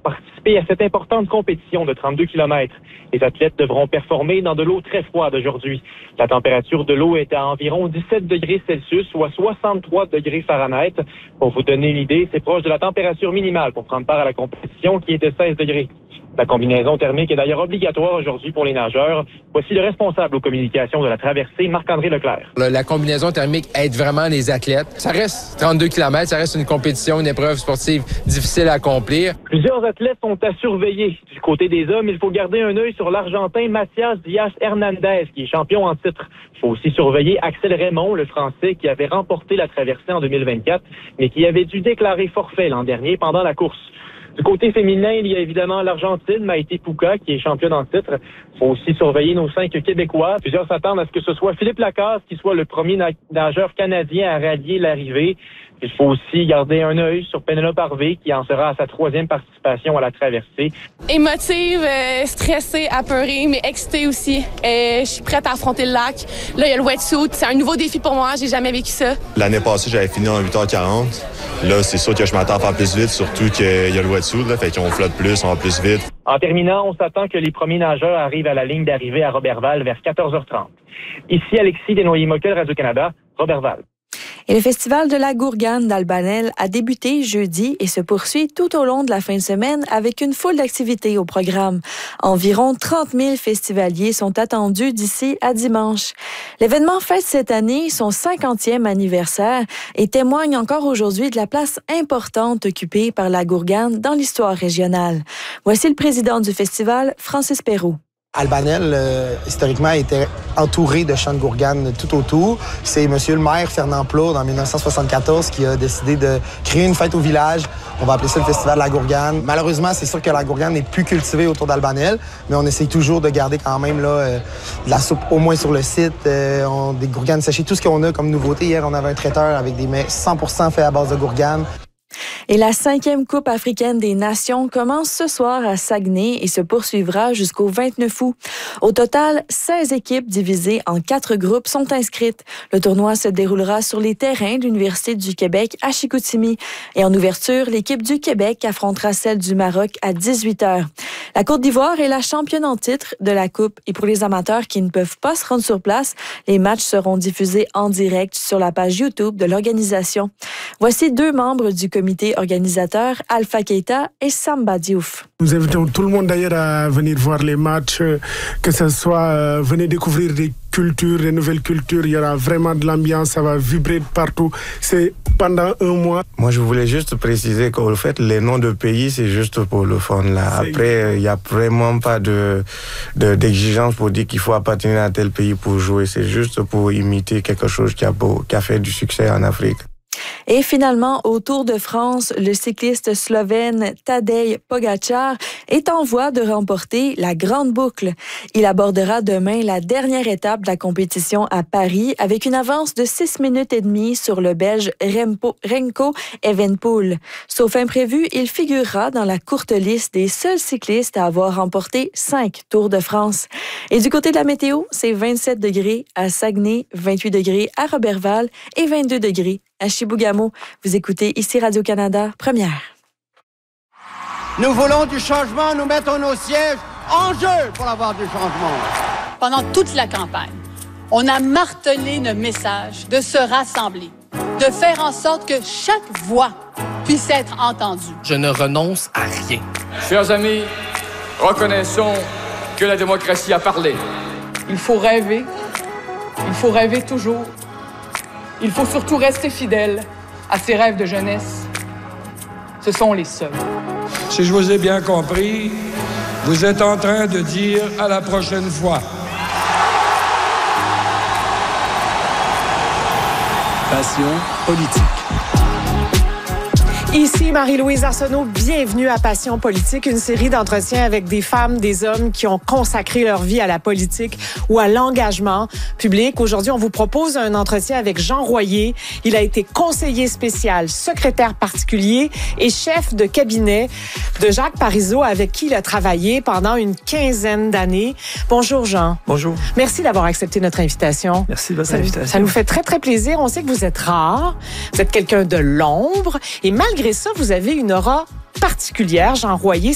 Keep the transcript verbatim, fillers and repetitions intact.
participer à cette importante compétition de trente-deux kilomètres. Les athlètes devront performer dans de l'eau très froide aujourd'hui. La température de l'eau est à environ dix-sept degrés Celsius, soit soixante-trois degrés Fahrenheit. Pour vous donner une idée, c'est proche de la température minimale pour prendre part à la compétition qui est de seize degrés. La combinaison thermique est d'ailleurs obligatoire aujourd'hui pour les nageurs. Voici le responsable aux communications de la traversée, Marc-André Leclerc. La, la combinaison thermique aide vraiment les athlètes. Ça reste trente-deux kilomètres, ça reste une compétition, une épreuve sportive difficile à accomplir. Plusieurs athlètes sont à surveiller. Du côté des hommes, il faut garder un œil sur l'Argentin Mathias Diaz Hernandez, qui est champion en titre. Il faut aussi surveiller Axel Raymond, le Français, qui avait remporté la traversée en deux mille vingt-quatre, mais qui avait dû déclarer forfait l'an dernier pendant la course. Du côté féminin, il y a évidemment l'Argentine, Maïté Pouka, qui est championne en titre. Il faut aussi surveiller nos cinq Québécois. Plusieurs s'attendent à ce que ce soit Philippe Lacasse qui soit le premier nageur canadien à rallier l'arrivée. Il faut aussi garder un œil sur Pénélope Harvey, qui en sera à sa troisième participation à la traversée. Émotive, euh, stressée, apeurée, mais excitée aussi. Euh, je suis prête à affronter le lac. Là, il y a le wetsuit. C'est un nouveau défi pour moi. J'ai jamais vécu ça. L'année passée, j'avais fini en huit heures quarante. Là, c'est sûr que je m'attends à faire plus vite, surtout qu'il y a le wetsuit, là, fait qu'on flotte plus, on va plus vite. En terminant, on s'attend que les premiers nageurs arrivent à la ligne d'arrivée à Roberval vers quatorze heures trente. Ici Alexis Desnoyers-Moquel, Radio-Canada, Roberval. Et le festival de la Gourgane d'Albanel a débuté jeudi et se poursuit tout au long de la fin de semaine avec une foule d'activités au programme. Environ trente mille festivaliers sont attendus d'ici à dimanche. L'événement fête cette année son cinquantième anniversaire et témoigne encore aujourd'hui de la place importante occupée par la Gourgane dans l'histoire régionale. Voici le président du festival, Francis Perrault. Albanel, euh, historiquement, était entouré de champs de gourgane tout autour. C'est monsieur le maire, Fernand Plourde, en dix-neuf cent soixante-quatorze, qui a décidé de créer une fête au village. On va appeler ça le Festival de la Gourgane. Malheureusement, c'est sûr que la gourgane n'est plus cultivée autour d'Albanel, mais on essaye toujours de garder quand même là, euh, de la soupe au moins sur le site, euh, on, des gourganes séchées, tout ce qu'on a comme nouveauté. Hier, on avait un traiteur avec des mets cent pour cent faits à base de gourgane. Et la cinquième Coupe africaine des Nations commence ce soir à Saguenay et se poursuivra jusqu'au vingt-neuf août. Au total, seize équipes divisées en quatre groupes sont inscrites. Le tournoi se déroulera sur les terrains de l'Université du Québec à Chicoutimi. Et en ouverture, l'équipe du Québec affrontera celle du Maroc à dix-huit heures. La Côte d'Ivoire est la championne en titre de la Coupe. Et pour les amateurs qui ne peuvent pas se rendre sur place, les matchs seront diffusés en direct sur la page YouTube de l'organisation. Voici deux membres du comité organisateur, Alpha Keita et Samba Diouf. Nous invitons tout le monde d'ailleurs à venir voir les matchs, que ce soit, euh, venez découvrir des cultures, des nouvelles cultures. Il y aura vraiment de l'ambiance, ça va vibrer partout. C'est pendant un mois. Moi, je voulais juste préciser qu'en fait, les noms de pays, c'est juste pour le fun. Là. Après, il n'y a vraiment pas de, de, d'exigence pour dire qu'il faut appartenir à tel pays pour jouer. C'est juste pour imiter quelque chose qui a, beau, qui a fait du succès en Afrique. Et finalement, au Tour de France, le cycliste slovène Tadej Pogačar est en voie de remporter la Grande Boucle. Il abordera demain la dernière étape de la compétition à Paris avec une avance de six minutes et demie sur le Belge Remco, Remco Evenepoel. Sauf imprévu, il figurera dans la courte liste des seuls cyclistes à avoir remporté cinq Tours de France. Et du côté de la météo, c'est vingt-sept degrés à Saguenay, vingt-huit degrés à Roberval et vingt-deux degrés à Chibougamau. Vous écoutez ici Radio-Canada, première. Nous voulons du changement, nous mettons nos sièges en jeu pour avoir du changement. Pendant toute la campagne, on a martelé le message de se rassembler, de faire en sorte que chaque voix puisse être entendue. Je ne renonce à rien. Chers amis, reconnaissons que la démocratie a parlé. Il faut rêver. Il faut rêver toujours. Il faut surtout rester fidèle à ses rêves de jeunesse. Ce sont les seuls. Si je vous ai bien compris, vous êtes en train de dire à la prochaine fois. Passion politique. Ici Marie-Louise Arsenault, bienvenue à Passion politique, une série d'entretiens avec des femmes, des hommes qui ont consacré leur vie à la politique ou à l'engagement public. Aujourd'hui, on vous propose un entretien avec Jean Royer. Il a été conseiller spécial, secrétaire particulier et chef de cabinet de Jacques Parizeau, avec qui il a travaillé pendant une quinzaine d'années. Bonjour Jean. Bonjour. Merci d'avoir accepté notre invitation. Merci de votre ça, invitation. Ça nous fait très, très plaisir. On sait que vous êtes rare, vous êtes quelqu'un de l'ombre et malgré Malgré ça, vous avez une aura particulière, Jean Royer.